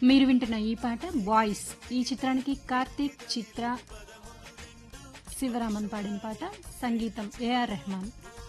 మీరు వింటున్న ఈ పాట బాయ్స్ ఈ చిత్రానికి కార్తీక్ చిత్ర శివరామన్ పాడిన పాట సంగీతం ఏఆర్ రెహమాన్.